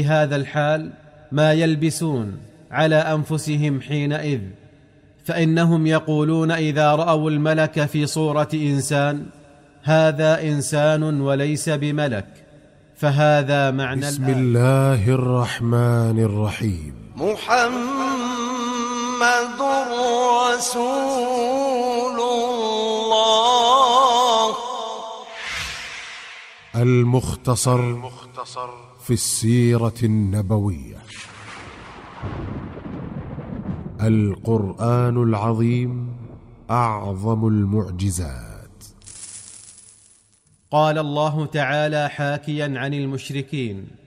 هذا الحال ما يلبسون على أنفسهم حينئذ، فإنهم يقولون إذا رأوا الملك في صورة إنسان: هذا إنسان وليس بملك. فهذا معنى بسم الله الرحمن الرحيم. محمد رسول الله. المختصر في السيرة النبوية. القرآن العظيم أعظم المعجزات. قال الله تعالى حاكيا عن المشركين: